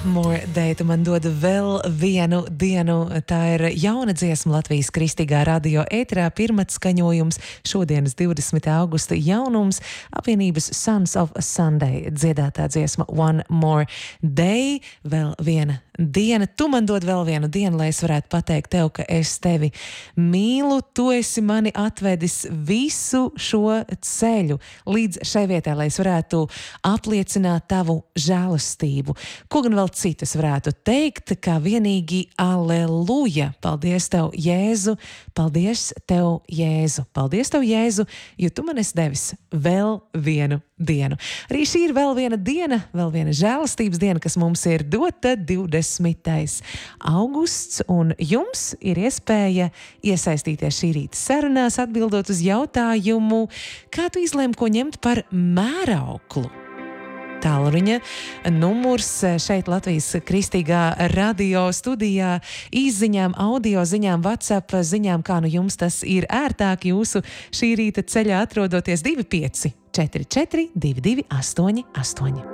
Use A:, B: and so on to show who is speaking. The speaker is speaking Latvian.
A: More Day, tu man dod vēl vienu dienu. Tā ir jauna dziesma Latvijas Kristīgā radio ēterā, pirmatskaņojums, šodienas 20. augusta jaunums, apvienības Sons of Sunday dziedātā dziesma One More Day, vēl viena diena. Tu man dod vēl vienu dienu, lai es varētu pateikt tev, ka es tevi mīlu, tu esi mani atvedis visu šo ceļu līdz šai vietai, lai es varētu apliecināt tavu žēlastību. Ko gan vēl citas varētu teikt, kā vienīgi aleluja. Paldies tev, Jēzu, paldies tev, Jēzu, paldies tev, Jēzu, jo tu man esi devis vēl vienu dienu. Arī šī ir vēl viena diena, vēl viena žēlastības diena, kas mums ir dota 20. augusts, un jums ir iespēja iesaistīties šī rīta sarunās, atbildot uz jautājumu, kā tu izlēmi, ko ņemt par mērauklu. Tālruņa numurs šeit Latvijas Kristīgā radio studijā, īsziņām, audio ziņām, WhatsApp ziņām, kā nu jums tas ir ērtāk jūsu šī rīta ceļā atrodoties 25 44 22 88.